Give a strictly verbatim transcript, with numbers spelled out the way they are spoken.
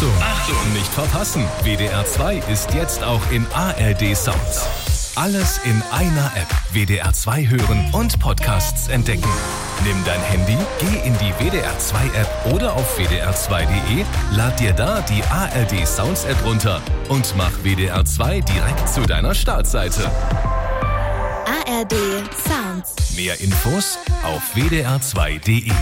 Achtung, Achtung, nicht verpassen. W D R zwei ist jetzt auch in A R D Sounds. Alles in einer App. W D R zwei hören und Podcasts entdecken. Nimm dein Handy, geh in die W D R zwei App oder auf w d r zwei punkt d e, lad dir da die A R D Sounds App runter und mach W D R zwei direkt zu deiner Startseite. A R D Sounds. Mehr Infos auf w d r zwei punkt d e.